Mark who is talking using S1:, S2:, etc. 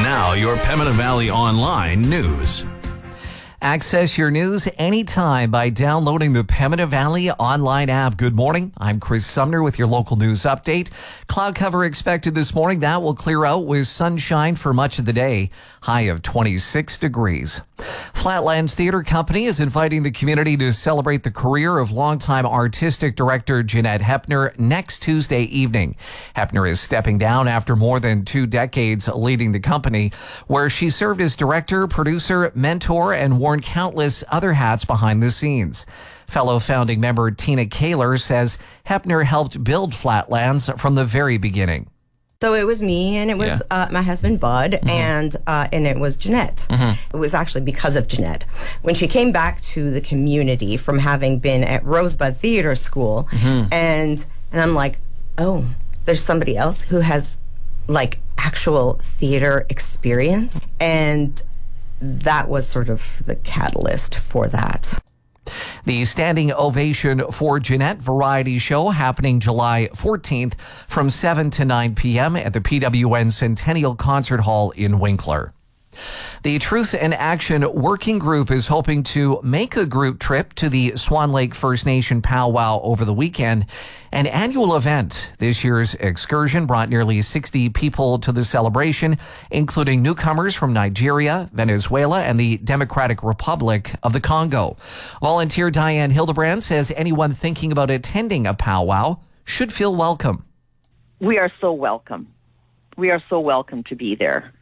S1: Now, your Pembina Valley Online news.
S2: Access your news anytime by downloading the Pembina Valley Online app. Good morning. I'm Chris Sumner with your local news update. Cloud cover expected this morning. That will clear out with sunshine for much of the day. High of 26 degrees. Flatlands Theatre Company is inviting the community to celebrate the career of longtime artistic director Jeanette Hepner next Tuesday evening. Hepner is stepping down after more than 2 decades leading the company, where she served as director, producer, mentor, and wore countless other hats behind the scenes. Fellow founding member Tina Kaler says Hepner helped build Flatlands from the very beginning.
S3: So it was me, and it was my husband Bud, and it was Jeanette. It was actually because of Jeanette. When she came back to the community from having been at Rosebud Theater School, and I'm like, oh, there's somebody else who has like actual theater experience, and that was sort of the catalyst for that.
S2: The standing ovation for Jeanette variety show happening July 14th from 7 to 9 p.m. at the PWN Centennial Concert Hall in Winkler. The Truth in Action Working Group is hoping to make a group trip to the Swan Lake First Nation powwow over the weekend, an annual event. This year's excursion brought nearly 60 people to the celebration, including newcomers from Nigeria, Venezuela, and the Democratic Republic of the Congo. Volunteer Diane Hildebrand says anyone thinking about attending a powwow should feel welcome.
S4: We are so welcome. We are so welcome to be there.